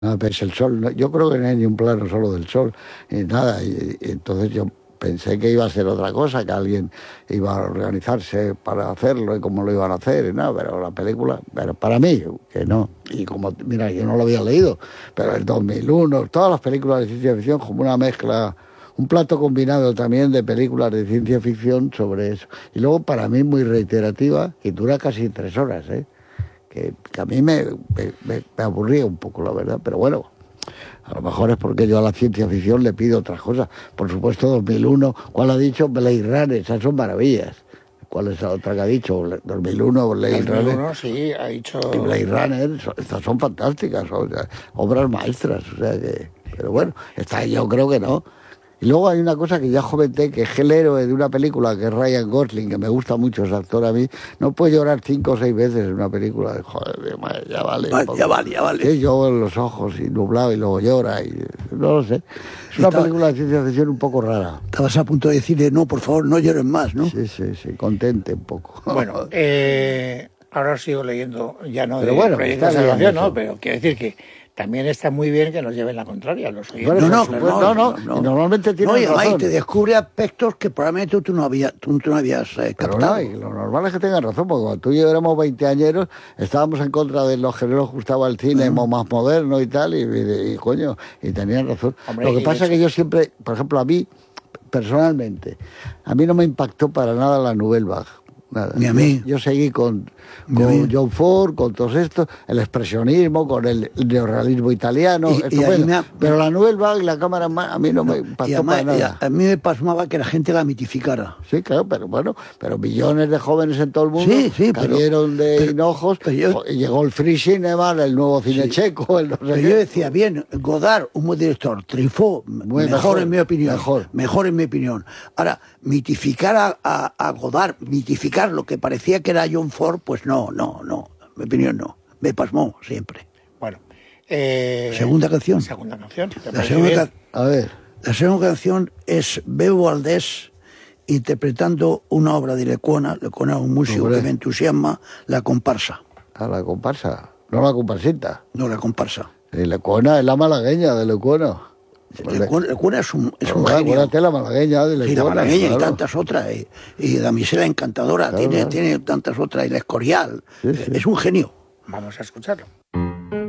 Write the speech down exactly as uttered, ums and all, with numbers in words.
Ah, ves el sol, no, yo creo que no hay ni un plano solo del sol, y nada, y, y entonces yo pensé que iba a ser otra cosa, que alguien iba a organizarse para hacerlo y cómo lo iban a hacer, y nada, pero la película, pero para mí, que no, y como, mira, yo no lo había leído, pero el dos mil uno, todas las películas de ciencia ficción como una mezcla, un plato combinado también de películas de ciencia ficción sobre eso, y luego para mí muy reiterativa, y dura casi tres horas, ¿eh? Que, que a mí me, me, me aburría un poco, la verdad, pero bueno, a lo mejor es porque yo a la ciencia ficción le pido otras cosas. Por supuesto, dos mil uno, ¿cuál ha dicho? Blade Runner, esas son maravillas. ¿Cuál es la otra que ha dicho? dos mil uno, Blade Runner. dos mil uno, sí, ha dicho... Y Blade Runner, estas son fantásticas, son obras maestras, o sea que... Pero bueno, esta yo creo que no. Y luego hay una cosa que ya comenté, que es el héroe de una película, que es Ryan Gosling, que me gusta mucho ese actor a mí. No puede llorar cinco o seis veces en una película. Joder, ya vale. Vale, ya vale, ya vale. Sí, yo en los ojos y nublado y luego llora. Y, no lo sé. Es una Estaba, película de ciencia ficción un poco rara. Estabas a punto de decirle, no, por favor, no llores más, ¿no? Sí, sí, sí, contente un poco. Bueno, eh, ahora sigo leyendo, ya no pero de bueno, proyectos de salvación, ¿no? Pero quiero decir que también está muy bien que nos lleven la contraria los oyentes. No, no, no, no, no, no. Normalmente tiene no, y además razón. te descubre aspectos que probablemente tú no habías, tú, tú no habías eh, Pero captado. no, y lo normal es que tengan razón, porque cuando tú y yo éramos veinteañeros, estábamos en contra de los que no nos gustaba el cine uh-huh. más moderno y tal, y, y, y coño, y tenían razón. Hombre, lo que pasa es que yo siempre, por ejemplo, a mí, personalmente, a mí no me impactó para nada la Nouvelle Vague. Nada. Ni a mí. Yo, yo seguí con, con John Ford, con todo esto, el expresionismo, con el neorrealismo italiano, y, y me, pero la Nouvelle Vague y la cámara a mí no, no me impactó además, para nada. A, a mí me pasmaba que la gente la mitificara. Sí, claro, pero bueno, pero millones de jóvenes en todo el mundo sí, sí, cayeron pero, de pero, hinojos, pero yo, y llegó el Free Cinema, el nuevo cine sí, checo, el no sé pero qué. Yo decía, bien, Godard, un buen director, Truffaut, mejor, mejor en mi opinión, mejor. mejor en mi opinión. Ahora, mitificar a, a, a Godard, mitificar lo que parecía que era John Ford, pues no, no, no, en mi opinión no, me pasmó siempre. Bueno, eh, segunda canción. Segunda canción. La segunda, ca a ver. La segunda canción es Bebo Valdés interpretando una obra de Lecuona. Lecuona es un músico Hombre. que me entusiasma, La comparsa. Ah, la comparsa, no la comparsita. No, la comparsa. Y Lecuona es la malagueña de Lecuona. Lecuona es un, es un genio. Acuérdate la malagueña de Lecuona. Sí, la malagueña claro. y tantas otras. Y, y Damisela Encantadora, claro, tiene, claro. tiene tantas otras. Y La Escorial. Sí, sí. Es un genio. Vamos a escucharlo.